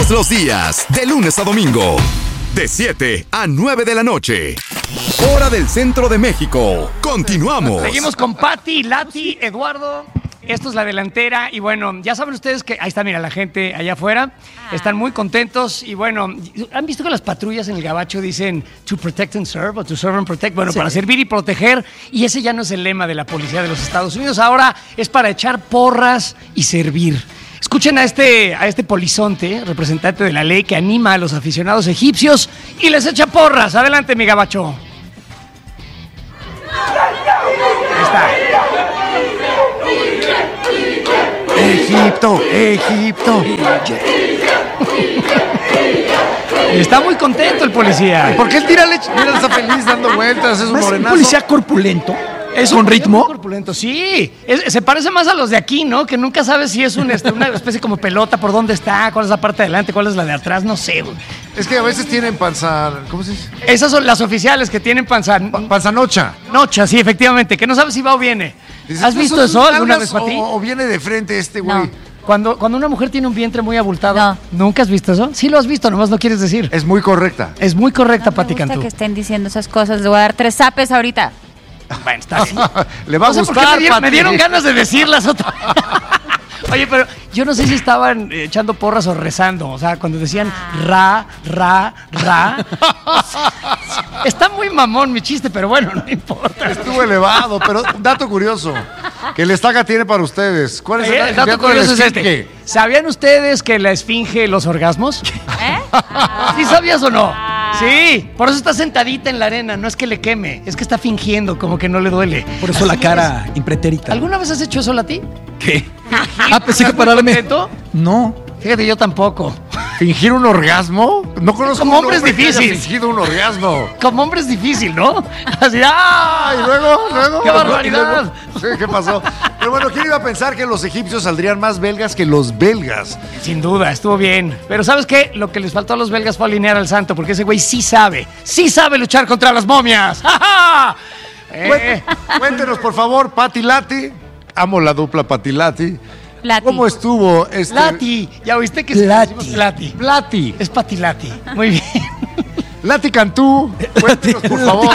Todos los días, de lunes a domingo, de 7 a 9 de la noche. Hora del Centro de México. Continuamos. Seguimos con Pati, Lati, Eduardo. Esto es la delantera y bueno, ya saben ustedes que ahí está, mira, la gente allá afuera. Están muy contentos y bueno, ¿han visto que las patrullas en el gabacho dicen to protect and serve o to serve and protect? Bueno, sí, para servir y proteger, y ese ya no es el lema de la policía de los Estados Unidos, ahora es para echar porras y servir. Escuchen a este polizonte, representante de la ley, que anima a los aficionados egipcios y les echa porras. Adelante, mi gabacho. Ahí está. Egipto, Egipto. Está muy contento el policía. ¿Por qué él tira leche? Mira, está feliz dando vueltas, es un morenazo. ¿Un policía corpulento? Es ¿Con ritmo? Corpulento, sí. Se parece más a los de aquí, ¿no? Que nunca sabes si es una especie como pelota, por dónde está, cuál es la parte de adelante, cuál es la de atrás, no sé. Es que a veces tienen panza... ¿Cómo se dice? Esas son las oficiales que tienen panzanocha. Nocha, sí, efectivamente, que no sabes si va o viene. Dices, ¿Has visto eso alguna vez, Pati? O viene de frente este güey. No. Cuando una mujer tiene un vientre muy abultado, ¿nunca has visto eso? Sí lo has visto, nomás no quieres decir. Es muy correcta. Es muy correcta, Pati Me gusta Cantú. que estén diciendo esas cosas. Les voy a dar 3 zapes ahorita. Bueno, está bien. Le va a No sé gustar, por qué Pati. me dieron ganas de decirlas otra. Oye, pero yo no sé si estaban echando porras o rezando. O sea, cuando decían ra. Está muy mamón mi chiste, pero bueno, no importa. Estuvo elevado, pero un dato curioso que el Estaca tiene para ustedes. ¿Cuál es El dato curioso es este. ¿Sabían ustedes que la esfinge los orgasmos? ¿Sí sabías o no? Sí, por eso está sentadita en la arena, no es que le queme, es que está fingiendo como que no le duele. Por eso la cara impretérita. ¿Alguna vez has hecho eso, Lati? ¿Qué? Pensé que pararme. ¿Contento? No. Fíjate, yo tampoco. ¿Fingir un orgasmo? No conozco Como hombre es difícil. Que haya fingido un orgasmo. Como hombre es difícil, ¿no? Así, ¡ah! Y luego. ¡Qué barbaridad! Sí, ¿qué pasó? Pero bueno, ¿quién iba a pensar que los egipcios saldrían más belgas que los belgas? Sin duda, estuvo bien. Pero ¿sabes qué? Lo que les faltó a los belgas fue alinear al santo, porque ese güey sí sabe luchar contra las momias. ¡Ja, ja! Cuéntenos, por favor, Pati Lati. Amo la dupla Pati Lati. Lati. ¿Cómo estuvo este? Lati, ya oíste que Lati. Lati. Es Pati Lati. Muy bien. Lati Cantú, cuéntenos, por favor.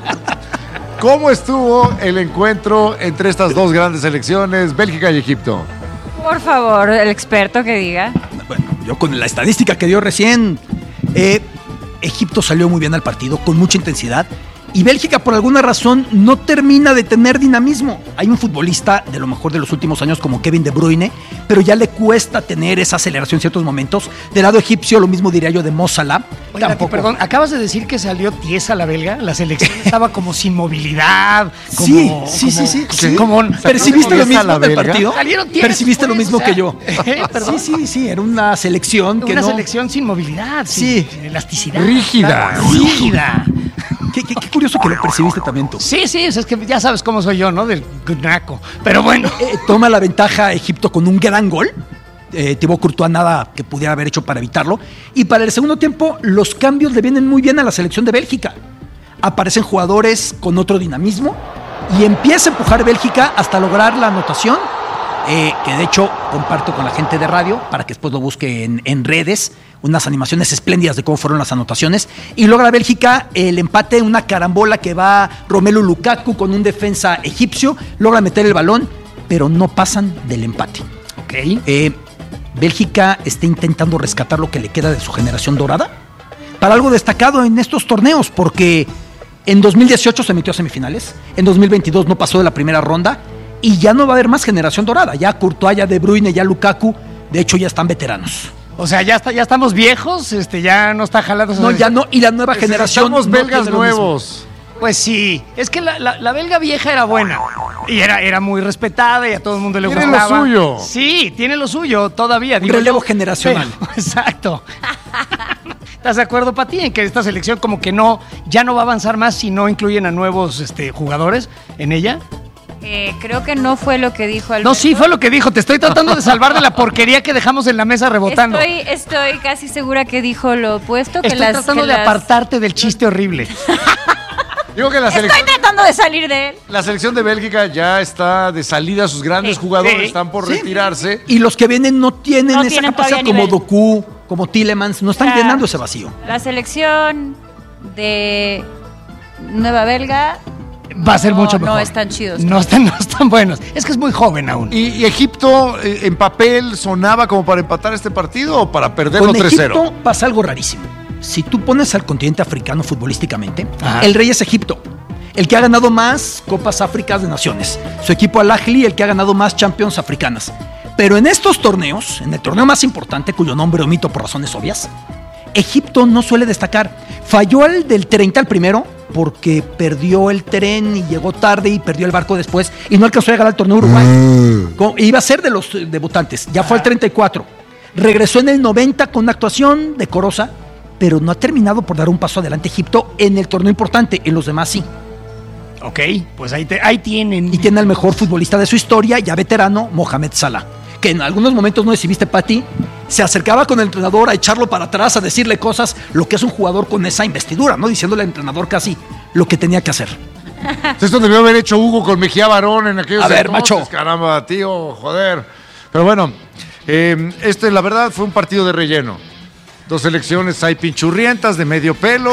¿Cómo estuvo el encuentro entre estas dos grandes selecciones, Bélgica y Egipto? Por favor, el experto que diga. Bueno, yo con la estadística que dio recién, Egipto salió muy bien al partido, con mucha intensidad. Y Bélgica, por alguna razón, no termina de tener dinamismo. Hay un futbolista de lo mejor de los últimos años como Kevin De Bruyne, pero ya le cuesta tener esa aceleración en ciertos momentos. Del lado egipcio, lo mismo diría yo de Mo Salah. Oye, Lati, perdón, acabas de decir que salió tiesa la belga. La selección estaba como sin movilidad. Sí. Como, ¿Percibiste lo mismo del belga? partido? Salieron tiesas, ¿Percibiste lo pues, mismo o sea, que yo? Perdón. Sí, era una selección que Una no... selección sin movilidad, Sí. sin elasticidad. Rígida. Claro, rígida. Qué curioso que lo percibiste también tú. Sí, es que ya sabes cómo soy yo, ¿no? Del naco. Pero bueno. Toma la ventaja Egipto con un gran gol. Thibaut Courtois nada que pudiera haber hecho para evitarlo. Y para el segundo tiempo, los cambios le vienen muy bien a la selección de Bélgica. Aparecen jugadores con otro dinamismo y empieza a empujar Bélgica hasta lograr la anotación. Que de hecho comparto con la gente de radio para que después lo busque en redes, unas animaciones espléndidas de cómo fueron las anotaciones, y logra Bélgica el empate, una carambola que va Romelu Lukaku con un defensa egipcio, logra meter el balón, pero no pasan del empate. Ok. Bélgica está intentando rescatar lo que le queda de su generación dorada para algo destacado en estos torneos, porque en 2018 se metió a semifinales, en 2022 no pasó de la primera ronda, y ya no va a haber más generación dorada. Ya Courtois, ya De Bruyne, ya Lukaku, de hecho ya están veteranos. O sea, ya estamos viejos, ya no está jalado. No, ya no, y la nueva generación... Somos no belgas tiene lo mismo. nuevos. Pues sí, es que la belga vieja era buena y era muy respetada y a todo el mundo le Tiene gustaba. lo suyo. Sí, tiene lo suyo todavía. Un relevo generacional. Pero, exacto. ¿Estás de acuerdo, Pati, en que esta selección como que ya no va a avanzar más si no incluyen a nuevos jugadores en ella? Creo que no fue lo que dijo Alberto. No, sí, fue lo que dijo. Te estoy tratando de salvar de la porquería que dejamos en la mesa rebotando. Estoy casi segura que dijo lo opuesto. Estoy tratando de apartarte del chiste horrible. Digo que Estoy tratando de salir de él. la selección de Bélgica ya está de salida, sus grandes jugadores están por retirarse. Y los que vienen no tienen esa tienen capacidad todavía como nivel. Doku, como Tielemans, no están llenando ese vacío. La selección de Nueva Belga Va a ser mucho mejor. No están chidos. No están buenos. Es que es muy joven aún. ¿Y Egipto en papel sonaba como para empatar este partido o para perderlo Con 3-0? Egipto pasa algo rarísimo. Si tú pones al continente africano futbolísticamente, Ajá. el rey es Egipto. El que ha ganado más Copas Áfricas de Naciones. Su equipo Al Ahly, el que ha ganado más Champions Africanas. Pero en estos torneos, en el torneo más importante, cuyo nombre omito por razones obvias, Egipto no suele destacar. Falló el del 30 al primero porque perdió el tren y llegó tarde y perdió el barco después y no alcanzó a llegar al torneo Uruguay. Iba a ser de los debutantes, ya fue al 34. Regresó en el 90 con una actuación decorosa, pero no ha terminado por dar un paso adelante Egipto en el torneo importante, en los demás sí. Ok, pues ahí tienen. Y tiene al mejor futbolista de su historia, ya veterano, Mohamed Salah, que en algunos momentos, no sé si viste, Pati, se acercaba con el entrenador a echarlo para atrás, a decirle cosas, lo que es un jugador con esa investidura, ¿no? Diciéndole al entrenador casi lo que tenía que hacer. Esto debió haber hecho Hugo con Mejía Barón en aquellos A ver, entonces, macho. Caramba, tío, joder. Pero bueno, la verdad fue un partido de relleno. Dos selecciones hay pinchurrientas de medio pelo,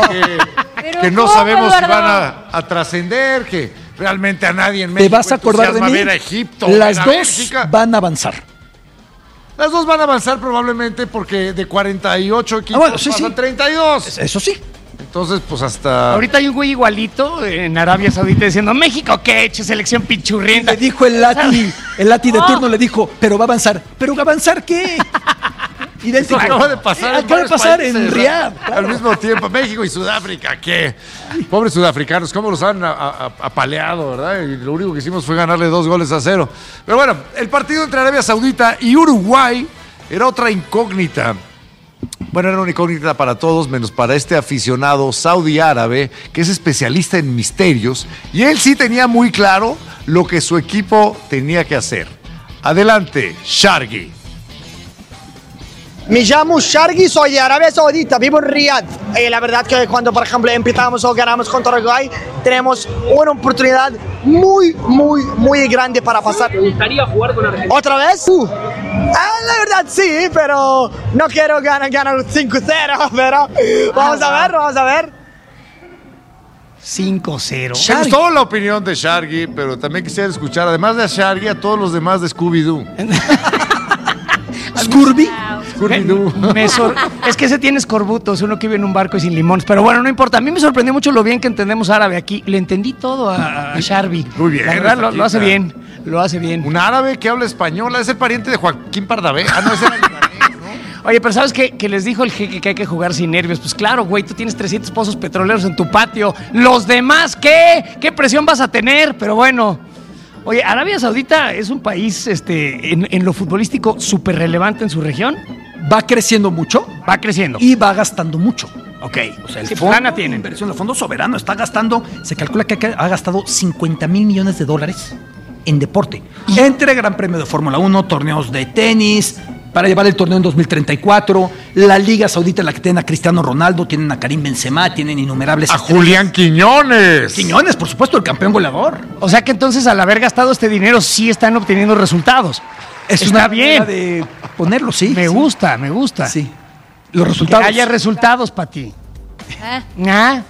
que no ¿cómo, sabemos si Eduardo? van a trascender, que realmente a nadie en México ¿Te vas a acordar de entusiasma mí? ver a Egipto, Las ver a dos Bélgica. van a avanzar. Las dos van a avanzar probablemente porque de 48 equipos bueno, sí, pasan sí. 32. Eso sí. Entonces, pues hasta... Ahorita hay un güey igualito en Arabia Saudita diciendo, México, ¿qué hecho? Selección pinchurrienta. Le dijo el Lati de turno, le dijo, pero va a avanzar. ¿Pero va a avanzar qué? Idéntico. Acaba de pasar, en Acaba de varios pasar en países, Riad. al mismo tiempo. México y Sudáfrica, ¿qué? Pobres sudafricanos, cómo los han apaleado, ¿verdad? Y lo único que hicimos fue ganarle 2-0. Pero bueno, el partido entre Arabia Saudita y Uruguay era otra incógnita. Bueno, era una incógnita para todos, menos para este aficionado saudí árabe, que es especialista en misterios, y él sí tenía muy claro lo que su equipo tenía que hacer. Adelante, Shargi. Me llamo Shargi, soy de Arabia Saudita, vivo en Riyadh. La verdad que cuando, por ejemplo, empezamos o ganamos contra Uruguay, tenemos una oportunidad muy grande para pasar. ¿Te gustaría jugar con Argentina? ¿Otra vez? La verdad sí, pero no quiero ganar 5-0, pero vamos a ver. 5-0. Me gustó la opinión de Shargi, pero también quisiera escuchar, además de a Shargi, a todos los demás de Scooby-Doo. Scurvy. Scooby-Doo. Es que ese tiene escorbutos, uno que vive en un barco y sin limones. Pero bueno, no importa. A mí me sorprendió mucho lo bien que entendemos árabe aquí. Le entendí todo a Sharby. Muy bien, La verdad, esta lo hace chica. bien. Lo hace bien. Un árabe que habla español, es el pariente de Joaquín Pardavé. Ah, no, ese era libanés, ¿no? Oye, pero ¿sabes qué? Que les dijo el jeque que hay que jugar sin nervios. Pues claro, güey, tú tienes 300 pozos petroleros en tu patio. ¿Los demás qué? ¿Qué presión vas a tener? Pero bueno. Oye, Arabia Saudita es un país en lo futbolístico súper relevante en su región. Va creciendo mucho Va creciendo. y va gastando mucho. Ok. O sea, el Sí, fondo lana de tienen. inversión, el fondo soberano está gastando, se calcula que ha gastado $50 mil millones en deporte. Entre Gran Premio de Fórmula 1, torneos de tenis, para llevar el torneo en 2034, la Liga Saudita en la que tienen a Cristiano Ronaldo, tienen a Karim Benzema, tienen innumerables... A Julián Quiñones. Quiñones, por supuesto, el campeón goleador. O sea que entonces al haber gastado este dinero sí están obteniendo resultados. Es Está una bien. manera de ponerlo, sí. Me gusta, me gusta. Sí. Los Que resultados. haya resultados para ti. ¿Ah?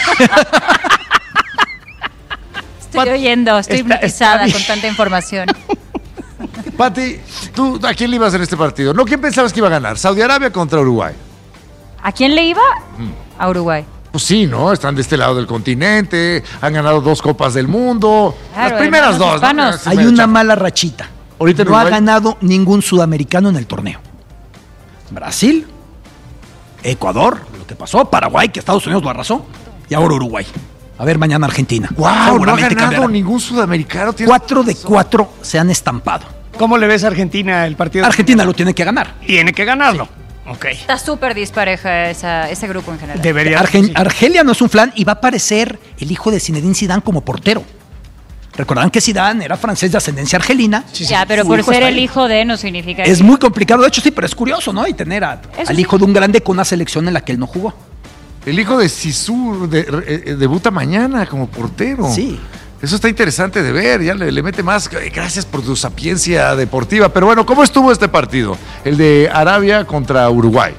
Estoy oyendo, estoy Está hipnotizada bien. con tanta información. Pati, ¿tú a quién le ibas en este partido? ¿No? ¿Quién pensabas que iba a ganar? ¿Saudi Arabia contra Uruguay? ¿A quién le iba? A Uruguay. Pues sí, ¿no? Están de este lado del continente, han ganado 2 Copas del Mundo. Claro, Las primeras hermanos 2, ¿no? hispanos. Sí, Hay medio una chafa. mala rachita. Ahorita en no ha Uruguay. ganado ningún sudamericano en el torneo. Brasil, Ecuador, lo que pasó, Paraguay, que Estados Unidos lo arrasó, y ahora Uruguay. A ver, mañana Argentina. ¡Wow! No ha Seguramente ganado cambiará. ningún sudamericano. 4 de 4 se han estampado. ¿Cómo le ves a Argentina el partido? Argentina lo tiene que ganar. Tiene que ganarlo. Ok. Está súper dispareja ese grupo en general. Debería. sí. Argelia no es un flan y va a aparecer el hijo de Zinedine Zidane como portero. Recordarán que Zidane era francés de ascendencia argelina. Ya, pero Su por hijo ser está el ahí. hijo de no significa Es que- muy complicado, de hecho sí, pero es curioso, ¿no? Y tener Eso al sí. hijo de un grande con una selección en la que él no jugó. El hijo de Sisu debuta mañana como portero. Sí. Eso está interesante de ver, ya le mete más. Gracias por tu sapiencia deportiva. Pero bueno, ¿cómo estuvo este partido? El de Arabia contra Uruguay.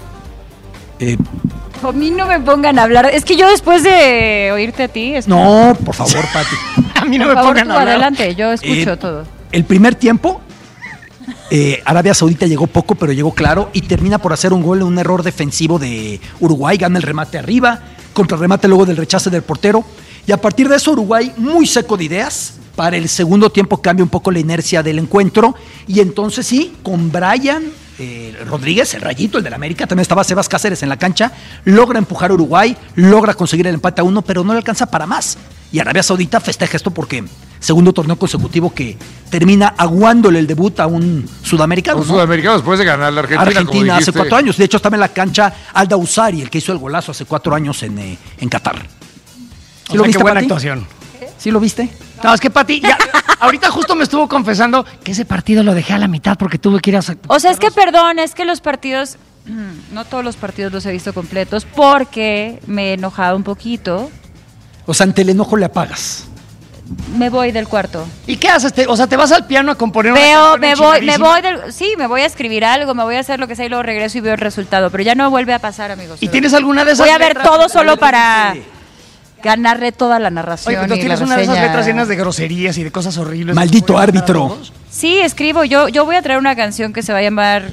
A mí no me pongan a hablar. Es que yo después de oírte a ti... No, por favor, Pati. A mí no por me favor, pongan tú a hablar. adelante, yo escucho todo. El primer tiempo, Arabia Saudita llegó poco, pero llegó claro y termina por hacer un gol en un error defensivo de Uruguay. Gana el remate arriba, contrarremate luego del rechace del portero. Y a partir de eso, Uruguay, muy seco de ideas. Para el segundo tiempo cambia un poco la inercia del encuentro. Y entonces sí, con Brian Rodríguez, el rayito, el del América, también estaba Sebas Cáceres en la cancha, logra empujar a Uruguay, logra conseguir el empate a 1, pero no le alcanza para más. Y Arabia Saudita festeja esto porque segundo torneo consecutivo que termina aguándole el debut a un sudamericano. Un sudamericano después de ganar la Argentina. Argentina hace 4 años. De hecho, estaba en la cancha Alda Usari, el que hizo el golazo hace 4 años en Qatar. ¿Sí lo viste, qué buena actuación. ¿Sí lo viste? No, es que Pati, ya, ahorita justo me estuvo confesando que ese partido lo dejé a la mitad porque tuve que ir a... O sea, es que perdón, es que los partidos, no todos los partidos los he visto completos porque me he enojado un poquito. O sea, ante el enojo le apagas. Me voy del cuarto. ¿Y qué haces? O sea, ¿te vas al piano a componer una Veo, canción me voy a escribir algo, me voy a hacer lo que sea y luego regreso y veo el resultado, pero ya no vuelve a pasar, amigos. ¿Y tienes alguna de esas Voy a ver letras? todo solo para ganarle toda la narración. Oye, pero y tienes la una de esas reseña. letras llenas de groserías y de cosas horribles. Maldito árbitro. Sí, escribo. Yo voy a traer una canción que se va a llamar,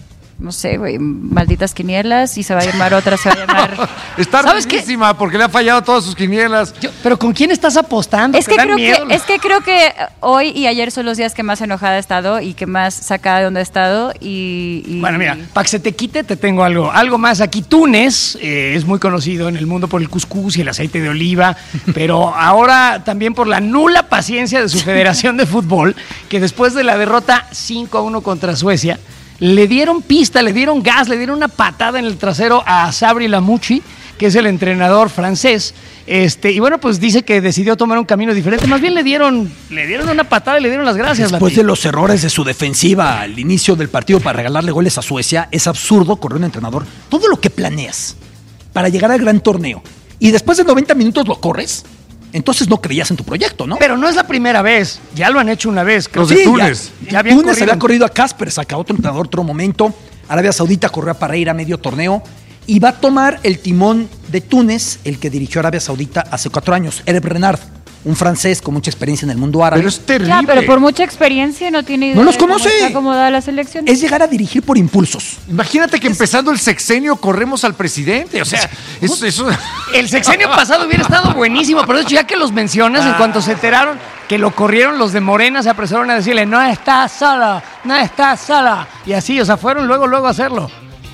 no sé, güey, Malditas Quinielas, y se va a llamar otra, se va a llamar... Está ¿Sabes qué? buenísima porque le ha fallado todas sus quinielas. Pero ¿con quién estás apostando? Es ¿Te que, dan creo miedo? que, es que creo que hoy y ayer son los días que más enojada he estado y que más sacada de donde he estado. Bueno, mira, para que se te quite, te tengo algo más. Aquí Túnez es muy conocido en el mundo por el cuscús y el aceite de oliva, pero ahora también por la nula paciencia de su federación de fútbol, que después de la derrota 5-1 contra Suecia, le dieron pista, le dieron gas, le dieron una patada en el trasero a Sabri Lamouchi, que es el entrenador francés. Y bueno, pues dice que decidió tomar un camino diferente. Más bien le dieron una patada y le dieron las gracias. Después de los errores de su defensiva al inicio del partido para regalarle goles a Suecia, es absurdo correr un entrenador. Todo lo que planeas para llegar al gran torneo y después de 90 minutos lo corres, entonces no creías en tu proyecto, ¿no? Pero no es la primera vez. Ya lo han hecho una vez. Los de Túnez. Ya habían Túnez corrido. había corrido a Casper, saca otro entrenador otro momento. Arabia Saudita corrió a Pareira a medio torneo. Y va a tomar el timón de Túnez, el que dirigió Arabia Saudita hace 4 años, Hervé Renard, un francés con mucha experiencia en el mundo árabe. Pero es terrible. Ya, pero por mucha experiencia no tiene idea. No los de cómo conoce. está acomodada la selección. Es llegar a dirigir por impulsos. Imagínate que empezando el sexenio corremos al presidente. O sea, eso... El sexenio pasado hubiera estado buenísimo, pero de hecho, ya que los mencionas, en cuanto se enteraron que lo corrieron, los de Morena se apresuraron a decirle, no está sola, no está sola. Y así, o sea, fueron luego a hacerlo.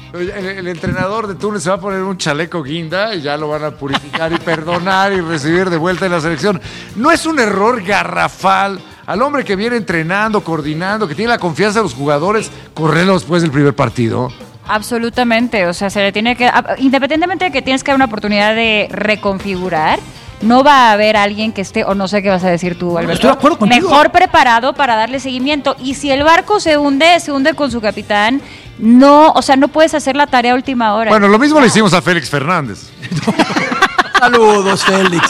El entrenador de Túnez se va a poner un chaleco guinda y ya lo van a purificar y perdonar y recibir de vuelta en la selección. No es un error garrafal al hombre que viene entrenando, coordinando, que tiene la confianza de los jugadores, correrlo después del primer partido. Absolutamente, o sea, se le tiene que, independientemente de que tienes que dar una oportunidad de reconfigurar, no va a haber alguien que esté, o no sé qué vas a decir tú, Alberto, estoy de acuerdo contigo. mejor preparado para darle seguimiento. Y si el barco se hunde con su capitán. No, o sea, no puedes hacer la tarea a última hora. Bueno, lo mismo le hicimos a Félix Fernández. Saludos, Félix.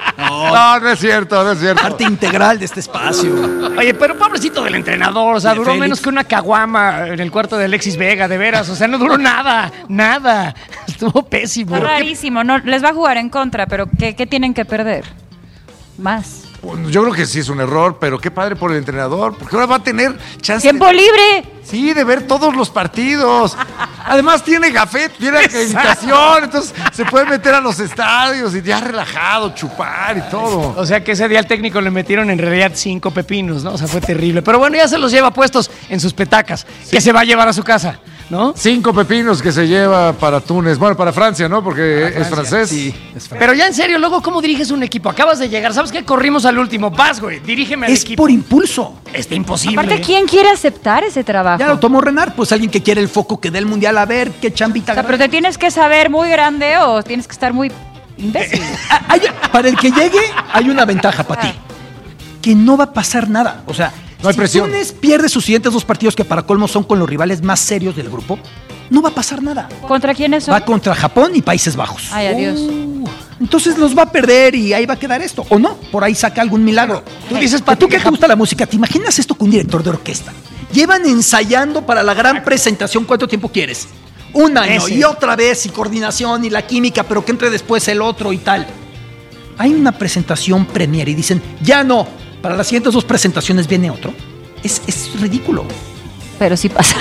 No es cierto, no es cierto. Parte integral de este espacio. Oye, pero pobrecito del entrenador, o sea, De duró Félix. menos que una caguama en el cuarto de Alexis Vega, de veras, o sea, no duró nada. Estuvo pésimo. Está rarísimo, no, les va a jugar en contra, pero ¿qué tienen que perder? Más. Bueno, yo creo que sí es un error, pero qué padre por el entrenador, porque ahora va a tener chance ¡Tiempo libre! Sí, de ver todos los partidos. Además tiene gafet, tiene acreditación, entonces se puede meter a los estadios y ya relajado, chupar y todo. O sea que ese día al técnico le metieron en realidad 5 pepinos, ¿no? O sea, fue terrible. Pero bueno, ya se los lleva puestos en sus petacas, que se va a llevar a su casa, ¿no? 5 pepinos que se lleva para Túnez, bueno, para Francia, ¿no? Porque es francés. Sí, es francés. Pero ya en serio, luego, ¿cómo diriges un equipo? Acabas de llegar, ¿sabes qué? Corrimos al último. Vas, güey, dirígeme al Es equipo. por impulso. Está imposible. Aparte, ¿quién quiere aceptar ese trabajo? Ya lo tomó Renard, pues alguien que quiere el foco que dé el mundial, a ver qué chambita O sea, pero agarra. te tienes que saber muy grande o tienes que estar muy imbécil. Para el que llegue, hay una ventaja para ti. Que no va a pasar nada. O sea, No hay si presión. Túnez pierde sus siguientes 2 partidos, que para colmo son con los rivales más serios del grupo, no va a pasar nada. ¿Contra quiénes son? Va contra Japón y Países Bajos. Ay, adiós. Entonces los va a perder y ahí va a quedar esto. ¿O no? Por ahí saca algún milagro. Tú dices, ¿A tú qué te gusta la música? ¿Te imaginas esto con un director de orquesta? Llevan ensayando para la gran presentación. ¿Cuánto tiempo quieres? Un año y otra vez y coordinación y la química, pero que entre después el otro y tal. Hay una presentación premier y dicen, ya no, para las siguientes 2 presentaciones viene otro. Es ridículo. Pero sí pasa.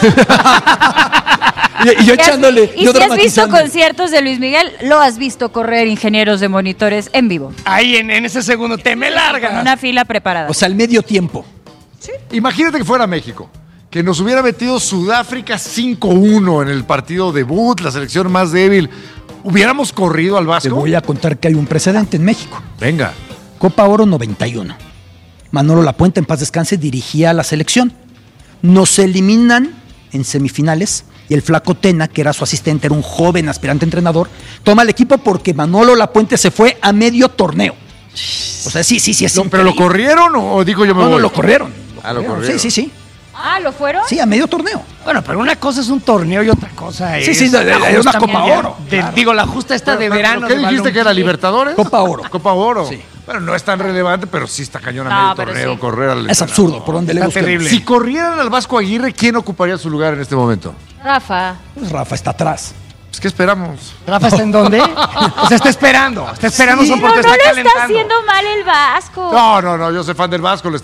Y yo echándole. Y yo si has visto dramatizando. conciertos de Luis Miguel, lo has visto correr ingenieros de monitores en vivo. Ahí en ese segundo te me Con largas. una fila preparada. O sea, el medio tiempo. Imagínate que fuera México, que nos hubiera metido Sudáfrica 5-1 en el partido debut, la selección más débil. ¿Hubiéramos corrido al Te Vasco? voy a contar que hay un precedente en México. Venga. Copa Oro 91. Manolo Lapuente, en paz descanse, dirigía a la selección. Nos eliminan en semifinales y el flaco Tena, que era su asistente, era un joven aspirante entrenador, toma el equipo porque Manolo Lapuente se fue a medio torneo. O sea, sí, es ¿Pero increíble. lo corrieron o digo yo me No, voy? lo corrieron. Lo corrieron. Sí. Ah, ¿lo fueron? Sí, a medio torneo. Bueno, pero una cosa es un torneo y otra cosa es... Sí, la era una justa Copa mundial. Oro, claro. Digo, la justa esta de verano. ¿Qué de dijiste que era balompié. Libertadores? Copa Oro. Copa Oro. Sí. Bueno, no es tan relevante, pero sí está cañón a No, medio pero torneo sí. correr al Es absurdo, por donde le Está busquemos. terrible. Si corrieran al Vasco Aguirre, ¿quién ocuparía su lugar en este momento? Rafa. Pues Rafa está atrás. Pues, ¿qué esperamos? ¿Rafa está en dónde? O sea, está esperando Sí. soporte, No está lo calentando. está haciendo mal el Vasco. No, yo soy fan del Vasco,